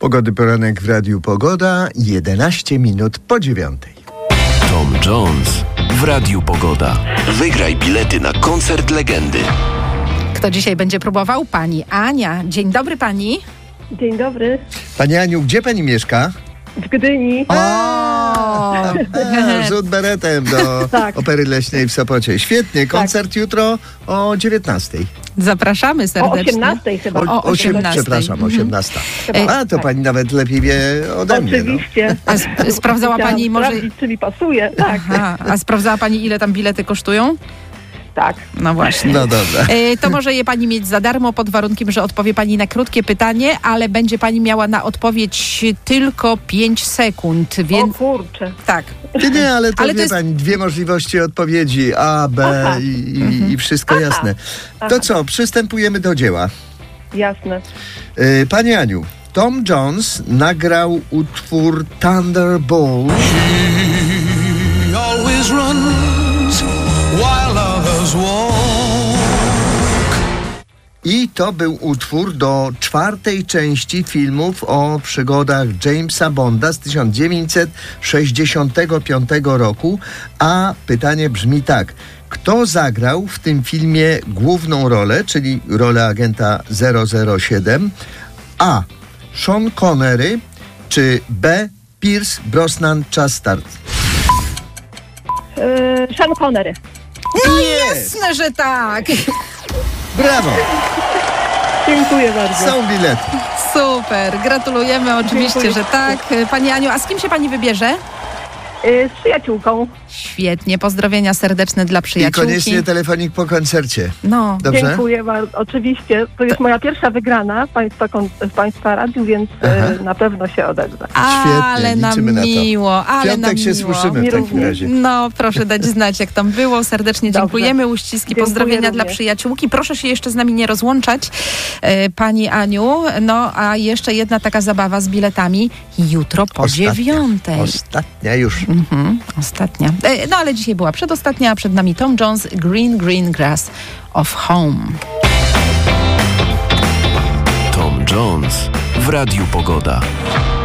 Pogody poranek w Radiu Pogoda, 11 minut po 9. Tom Jones w Radiu Pogoda. Wygraj bilety na koncert legendy. Kto dzisiaj będzie próbował? Pani Ania. Dzień dobry pani. Dzień dobry. Pani Aniu, gdzie pani mieszka? W Gdyni. Rzut beretem do Tak. Opery Leśnej w Sopocie. Świetnie, koncert jutro o 19. Zapraszamy O serdecznie. 18 chyba. O 18. Przepraszam, 18. Chyba. A, to pani nawet lepiej wie ode mnie. No. Oczywiście. A sprawdzała pani Chciałam może... sprawdzić, czy mi pasuje. Tak, Aha, a sprawdzała pani, ile tam bilety kosztują? tak. No właśnie. No dobra. To może je pani mieć za darmo pod warunkiem, że odpowie pani na krótkie pytanie, ale będzie pani miała na odpowiedź tylko 5 sekund, O więc kurczę. tak. Nie, ale to Ale to wie jest- pani, dwie możliwości odpowiedzi, A, B Aha. i wszystko jasne. To co, przystępujemy do dzieła. Jasne. Pani Aniu, Tom Jones nagrał utwór Thunderbolt He always runs while others walk. i to był utwór do 4. części filmów o przygodach Jamesa Bonda z 1965 roku, a pytanie brzmi tak. Kto zagrał w tym filmie główną rolę, czyli rolę agenta 007? A. Sean Connery, czy B. Pierce Brosnan? Czas start. Sean Connery. Jasne, że tak. Brawo! Dziękuję bardzo. Są bilety. Super, gratulujemy oczywiście, Dziękuję. że tak. Pani Aniu, a z kim się pani wybierze? Z przyjaciółką. Świetnie, pozdrowienia serdeczne dla I przyjaciółki. koniecznie telefonik po koncercie. No, Dobrze? Dziękuję bardzo. Oczywiście. To jest moja pierwsza wygrana w Państwa radiu, więc na pewno się odezwę. ale nam liczymy na to. miło, ale nam Piątek się miło. słyszymy w Mi takim również. razie. No, proszę dać znać, jak tam było. Serdecznie Dobrze. dziękujemy. Uściski, Dziękuję pozdrowienia dla również. przyjaciółki. Proszę się jeszcze z nami nie rozłączać, pani Aniu. No, a jeszcze jedna taka zabawa z biletami jutro po 9. Ostatnia już. Ostatnia. No, ale dzisiaj była przedostatnia, a przed nami Tom Jones, Green Grass of Home. Tom Jones w Radiu Pogoda.